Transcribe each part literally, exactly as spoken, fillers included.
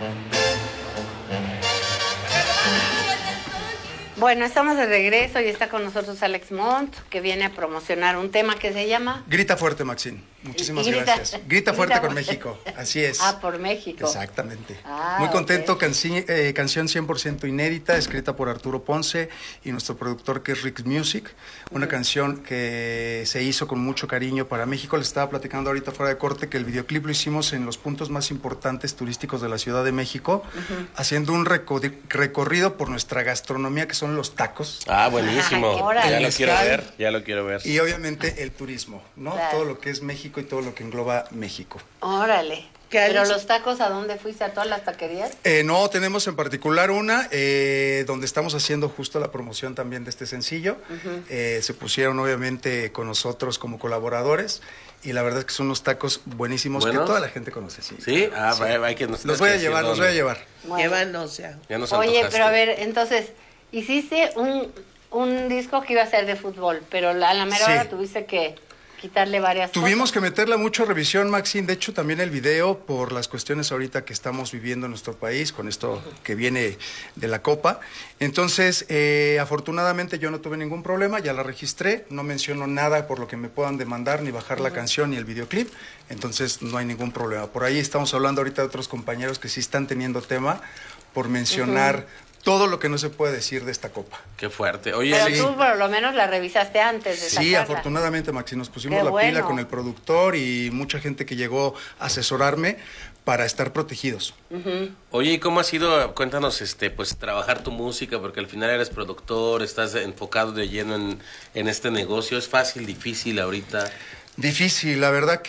Bueno, estamos de regreso y está con nosotros Alex Mont, que viene a promocionar un tema que se llama... Grita fuerte, Maxine. Muchísimas grita, gracias. Grita fuerte grita con fuerte. México. Así es. Ah, por México. Exactamente. Ah, Muy contento. okay. Canci eh, canción cien por ciento inédita, escrita por Arturo Ponce y nuestro productor que es Rick Music. Una uh-huh. canción que se hizo con mucho cariño para México. Les estaba platicando ahorita fuera de corte que el videoclip lo hicimos en los puntos más importantes turísticos de la Ciudad de México, uh-huh. haciendo un reco recorrido por nuestra gastronomía, que son los tacos. Ah, buenísimo. Ay, ya lo quiero ver, ya lo quiero ver. Y obviamente el turismo, ¿no? Claro. Todo lo que es México y todo lo que engloba México. Órale. ¿Pero los tacos a dónde fuiste? ¿A todas las taquerías? Eh, no, tenemos en particular una eh, donde estamos haciendo justo la promoción también de este sencillo. Uh-huh. eh, se pusieron obviamente con nosotros como colaboradores y la verdad es que son unos tacos buenísimos ¿Buenos? que toda la gente conoce. Sí, ¿Sí? Ah, sí. Hay que nos los voy a llevar, los voy a llevar. Bueno. Llévanos ya. ya nos Oye, pero a ver, entonces, hiciste un, un disco que iba a ser de fútbol, pero a la mera hora sí. tuviste que... quitarle varias Tuvimos cosas. que meterle mucho revisión, Maxine. De hecho, también el video, por las cuestiones ahorita que estamos viviendo en nuestro país, con esto que viene de la Copa. Entonces, eh, afortunadamente yo no tuve ningún problema, ya la registré, no menciono nada por lo que me puedan demandar, ni bajar uh-huh. la canción ni el videoclip, entonces no hay ningún problema. Por ahí estamos hablando ahorita de otros compañeros que sí están teniendo tema por mencionar... Uh-huh. todo lo que no se puede decir de esta copa. Qué fuerte. Oye, pero sí. tú por lo menos la revisaste antes de Sí, sacarla. afortunadamente, Maxi, nos pusimos Qué la bueno. pila con el productor y mucha gente que llegó a asesorarme para estar protegidos. Uh-huh. Oye, ¿y cómo ha sido, cuéntanos, este, pues trabajar tu música? Porque al final eres productor, estás enfocado de lleno en, en este negocio. ¿Es fácil, difícil ahorita? Difícil, la verdad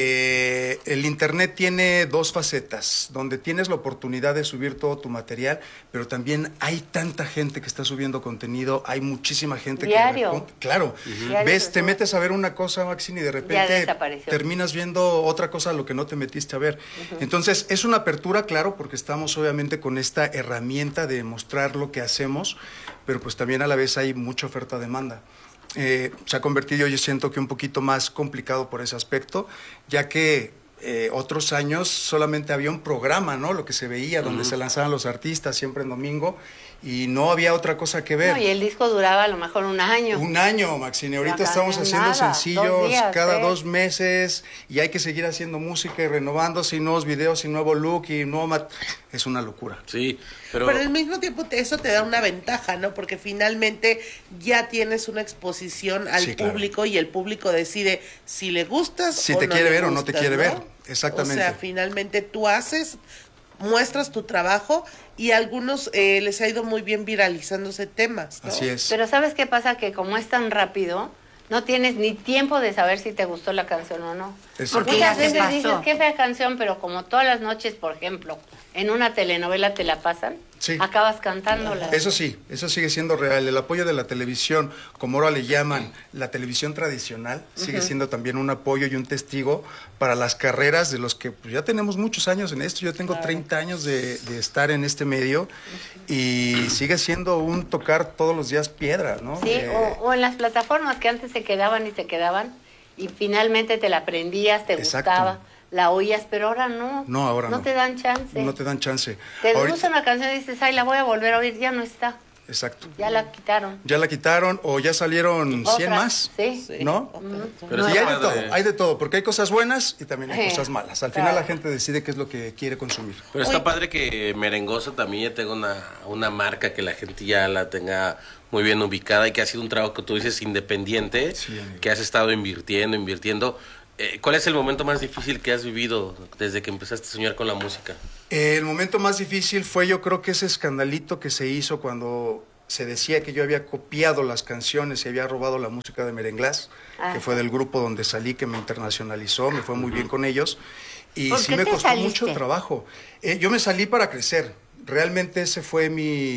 que el internet tiene dos facetas, donde tienes la oportunidad de subir todo tu material, pero también hay tanta gente que está subiendo contenido, hay muchísima gente Diario. que... Claro, uh-huh. ves, te metes a ver una cosa, Maxine, y de repente terminas viendo otra cosa a lo que no te metiste a ver. Uh-huh. Entonces, es una apertura, claro, porque estamos obviamente con esta herramienta de mostrar lo que hacemos, pero pues también a la vez hay mucha oferta-demanda. Eh, se ha convertido, yo siento que un poquito más complicado por ese aspecto, ya que eh, otros años solamente había un programa, ¿no? Lo que se veía, uh-huh. donde se lanzaban los artistas siempre en domingo y no había otra cosa que ver. No, y el disco duraba a lo mejor un año. Un año, Maxine. Ahorita no estamos haciendo nada, sencillos dos días, cada ¿eh? dos meses y hay que seguir haciendo música y renovándose y nuevos videos y nuevo look y nuevo... Mat es una locura. Sí, pero... Pero al mismo tiempo te, eso te da una ventaja, ¿no? Porque finalmente ya tienes una exposición al sí, público claro. y el público decide si le gustas si o te no quiere le ver gustas, o no te quiere ¿no? ver. Exactamente. O sea, finalmente tú haces, muestras tu trabajo y a algunos eh, les ha ido muy bien viralizándose temas, ¿no? Así es. Pero ¿sabes qué pasa? Que como es tan rápido, no tienes ni tiempo de saber si te gustó la canción o no. Porque muchas veces dices, qué fea canción, pero como todas las noches, por ejemplo, en una telenovela te la pasan, sí. acabas cantándola. Eso sí, eso sigue siendo real. El apoyo de la televisión, como ahora le llaman, la televisión tradicional, uh-huh. sigue siendo también un apoyo y un testigo para las carreras de los que pues, ya tenemos muchos años en esto. Yo tengo claro. treinta años de, de estar en este medio uh-huh. y sigue siendo un tocar todos los días piedra, ¿no? Sí, eh, o, o en las plataformas que antes se quedaban y se quedaban y finalmente te la aprendías, te exacto. gustaba. La oías, pero ahora no. No, ahora no. No te dan chance. No te dan chance. Te Ahorita... gusta una canción y dices, ay, la voy a volver a oír, ya no está. Exacto. Ya la quitaron. Ya la quitaron o ya salieron Otras, cien más. Sí. ¿No? Uh-huh. Pero sí, hay de todo, hay de todo, porque hay cosas buenas y también hay sí. cosas malas. Al claro. final la gente decide qué es lo que quiere consumir. Pero está Oye. padre que Merengoso también ya tenga una, una marca que la gente ya la tenga muy bien ubicada y que ha sido un trabajo que tú dices independiente, sí, que has estado invirtiendo, invirtiendo. Eh, ¿Cuál es el momento más difícil que has vivido desde que empezaste a soñar con la música? Eh, el momento más difícil fue, yo creo que ese escandalito que se hizo cuando se decía que yo había copiado las canciones y había robado la música de Merenglás, ah. que fue del grupo donde salí, que me internacionalizó, me fue muy bien con ellos y sí me costó saliste? mucho trabajo. Eh, yo me salí para crecer. Realmente ese fue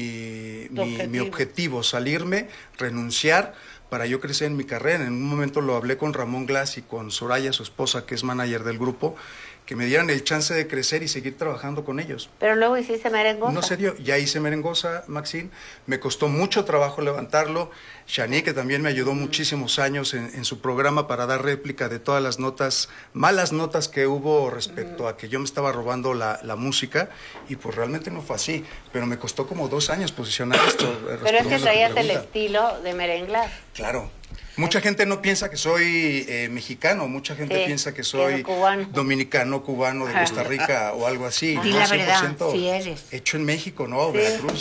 mi, mi, objetivo. mi objetivo, salirme, renunciar para yo crecer en mi carrera. En un momento lo hablé con Ramón Glass y con Soraya, su esposa, que es manager del grupo, que me dieran el chance de crecer y seguir trabajando con ellos. Pero luego hiciste Merengosa. No se dio, ya hice Merengosa, Maxine, me costó mucho trabajo levantarlo. Shani, que también me ayudó muchísimos años en, en su programa para dar réplica de todas las notas, malas notas que hubo respecto uh-huh. a que yo me estaba robando la, la música, y pues realmente no fue así, pero me costó como dos años posicionar esto. Pero es que traías el estilo de Merenglás. Claro. Mucha gente no piensa que soy eh, mexicano, mucha gente sí, piensa que soy cubano. dominicano, cubano, de Costa Rica o algo así. Di la verdad, sí eres. Hecho en México, ¿no? Sí. Veracruz.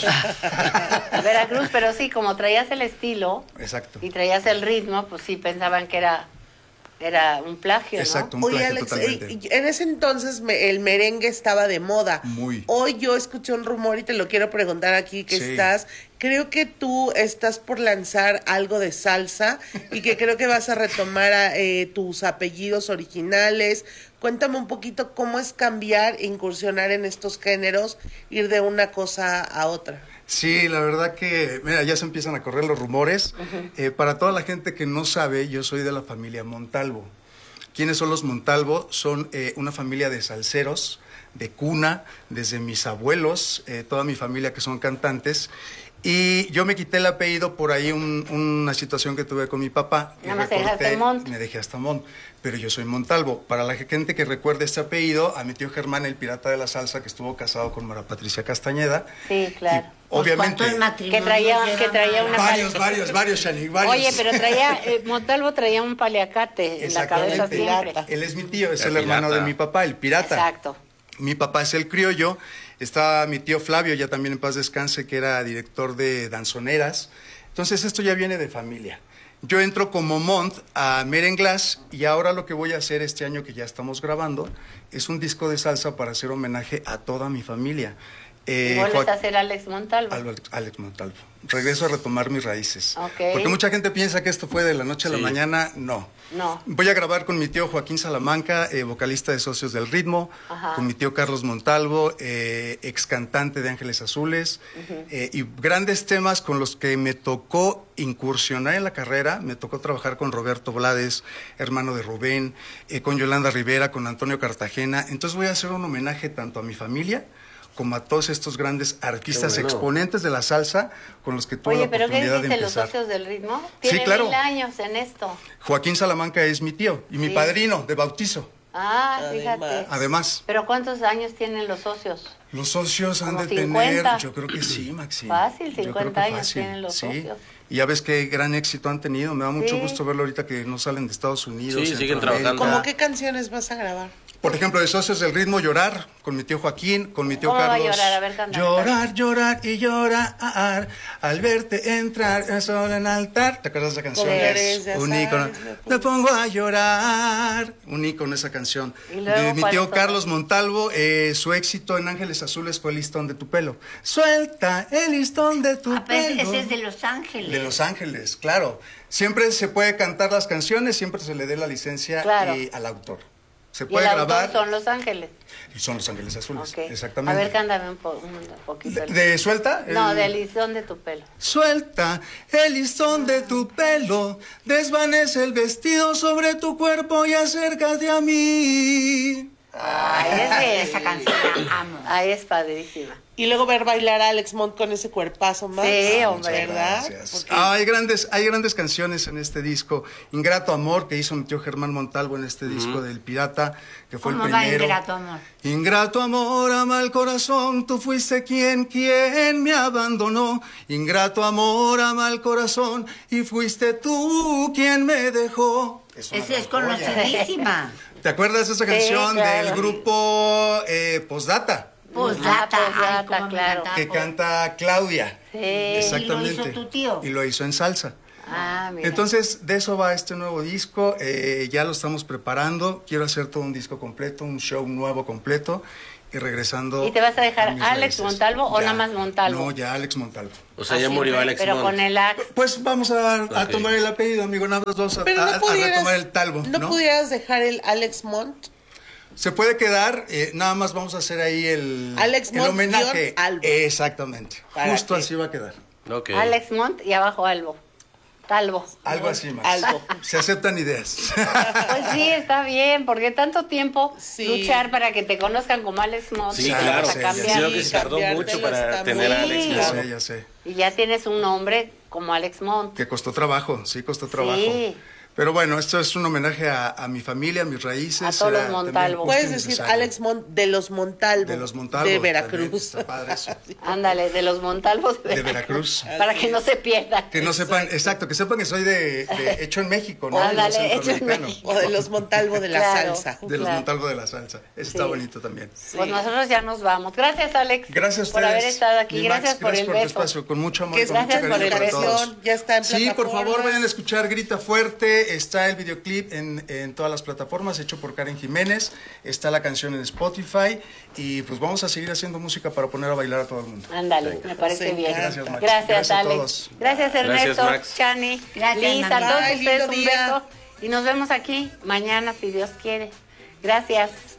Veracruz, pero sí, como traías el estilo Exacto. y traías el ritmo, pues sí pensaban que era... Era un plagio, Exacto, ¿no? un plagio. Oye, Alex, totalmente. en ese entonces me, el merengue estaba de moda. Muy. Hoy yo escuché un rumor y te lo quiero preguntar aquí que sí. estás. Creo que tú estás por lanzar algo de salsa y que creo que vas a retomar a, eh, tus apellidos originales. Cuéntame un poquito cómo es cambiar e incursionar en estos géneros, ir de una cosa a otra. Sí, la verdad que, mira, ya se empiezan a correr los rumores. Uh-huh. Eh, para toda la gente que no sabe, yo soy de la familia Montalvo. ¿Quiénes son los Montalvo? Son eh, una familia de salseros, de cuna, desde mis abuelos, eh, toda mi familia que son cantantes. Y yo me quité el apellido por ahí un, una situación que tuve con mi papá. Nada más te dejaste Mont. Me dejé hasta Mont, pero yo soy Montalvo. Para la gente que recuerde este apellido, a mi tío Germán, el pirata de la salsa, que estuvo casado con Mara Patricia Castañeda. Sí, claro. Y, obviamente. Que traía, que traía una varios, pali... varios, varios, Shani, varios. Oye, pero traía, eh, Montalvo traía un paliacate en la cabeza siempre. Él es mi tío, es el, el hermano de mi papá, el pirata. Exacto. Mi papá es el criollo. Está mi tío Flavio, ya también en paz descanse, que era director de danzoneras. Entonces esto ya viene de familia. Yo entro como Mont a Merenglás y ahora lo que voy a hacer este año que ya estamos grabando es un disco de salsa para hacer homenaje a toda mi familia. Eh, ¿Y vuelves a hacer Alex Montalvo? Alex Montalvo. Regreso a retomar mis raíces. Okay. Porque mucha gente piensa que esto fue de la noche a sí. la mañana. No. No. Voy a grabar con mi tío Joaquín Salamanca, eh, vocalista de Socios del Ritmo, Ajá. con mi tío Carlos Montalvo, eh, ex cantante de Ángeles Azules, uh-huh. eh, y grandes temas con los que me tocó incursionar en la carrera. Me tocó trabajar con Roberto Blades, hermano de Rubén, eh, con Yolanda Rivera, con Antonio Cartagena. Entonces voy a hacer un homenaje tanto a mi familia como a todos estos grandes artistas bueno. exponentes de la salsa con los que tuve Oye, la oportunidad de empezar. Oye, ¿pero qué dijiste, los Socios del Ritmo? Tiene sí, claro. mil años en esto. Joaquín Salamanca es mi tío y mi sí. padrino de bautizo. Ah, Además. fíjate. Además. ¿Pero cuántos años tienen los socios? Los socios han de cincuenta. Tener, yo creo que sí, Maxine. Fácil, cincuenta años fácil. tienen los sí. socios. Y ya ves qué gran éxito han tenido. Me da mucho sí. gusto verlo ahorita que no salen de Estados Unidos. Sí, siguen trabajando. ¿Cómo qué canciones vas a grabar? Por ejemplo, de Socios del Ritmo, Llorar, con mi tío Joaquín, con mi tío ¿Cómo Carlos. Va a llorar? A ver, canta, llorar, llorar y llorar, al verte entrar solo en altar. ¿Te acuerdas de esa canción? Es un ícono. Me pongo a llorar. Un ícono esa canción. Luego, de mi tío Carlos Montalvo, eh, su éxito en Ángeles Azules fue El listón de tu pelo. Suelta el listón de tu ah, pues pelo. Ese es de Los Ángeles. De Los Ángeles, claro. Siempre se puede cantar las canciones, siempre se le dé la licencia claro. y, al autor. Se y puede el grabar. Autor son Los Ángeles. Y son Los Ángeles Azules, okay. exactamente. A ver, cántame un, po un poquito. ¿De, de suelta? No, el... del listón de tu pelo. Suelta el listón de tu pelo, desvanece el vestido sobre tu cuerpo y acércate a mí. Ay, es que esa canción la amo. Ay, es padrísima. Y luego ver bailar a Alex Mont con ese cuerpazo más. Sí, hombre. ¿Verdad? Porque... Ah, hay grandes, hay grandes canciones en este disco. Ingrato Amor, que hizo mi tío Germán Montalvo en este uh-huh. disco del Pirata, que fue el primero. ¿Cómo va Ingrato Amor? Ingrato amor, ama el corazón, tú fuiste quien, quien me abandonó. Ingrato amor, ama el corazón, y fuiste tú quien me dejó. Es Esa es conocidísima. ¿Te acuerdas de esa canción sí, claro. del grupo eh, Postdata? Postdata, ah, Postdata, claro. Que canta Claudia. Sí. Exactamente. Y lo hizo tu tío. Y lo hizo en salsa. Ah, mira. Entonces, de eso va este nuevo disco. Eh, ya lo estamos preparando. Quiero hacer todo un disco completo, un show nuevo completo. Y regresando. ¿Y te vas a dejar a Alex raíces. Montalvo o ya, nada más Montalvo? No, ya Alex Montalvo. O sea, ya murió Alex Pero Mont. con el Ax. Pues vamos a, a okay. tomar el apellido, amigo. Nada más vamos a, no a, a retomar el Talvo. ¿No, ¿no? pudieras dejar el Alex Mont? Se puede quedar, eh, nada más vamos a hacer ahí el, Alex el Mont homenaje. Albo. Exactamente. ¿Para Justo qué? así va a quedar. Okay. Alex Mont y abajo Albo. Talvo. Algo así, Max. Algo. Se aceptan ideas. Pues sí, está bien, porque tanto tiempo sí. luchar para que te conozcan como Alex Mont. Sí, claro. Sí, Creo que se tardó mucho para tener a Alex Ya Mont. sé, ya sé. Y ya tienes un nombre como Alex Mont. Que costó trabajo, sí, costó trabajo. Sí. Pero bueno, esto es un homenaje a, a mi familia, a mis raíces. A todos los era Montalvo. también justo Puedes y decir necesario. Alex Mont de los Montalvo. De los Montalvo. De también, Veracruz. está padre eso. Ándale, de los Montalvos de, De Veracruz. Para que no se pierdan. Que no sepan, exacto, que sepan que soy de, de hecho en México, ¿no? Ándale, No hecho en centroamericano. México. O de los Montalvo de la Claro. salsa. De los Claro. Montalvo de la salsa. Eso está Sí. bonito también. Pues nosotros ya nos vamos. Gracias, Alex. Gracias a por ustedes. haber estado aquí. Mi Max, Gracias por el tu beso. espacio. Con mucho amor Que y con mucho gracias por cariño el para beso. todos. Ya está en Sí, por favor, plataformas. vayan a escuchar Grita Fuerte. Está el videoclip en, en todas las plataformas, hecho por Karen Jiménez. Está la canción en Spotify. Y pues vamos a seguir haciendo música para poner a bailar a todo el mundo. Ándale, me parece Sí, bien. gracias, Max. Gracias, Gracias a Alex. todos. Gracias, Ernesto, Gracias, Max. Chani, Gracias, Liz, a Nani. todos Bye, ustedes lindo un día. beso. Y nos vemos aquí mañana, si Dios quiere. Gracias.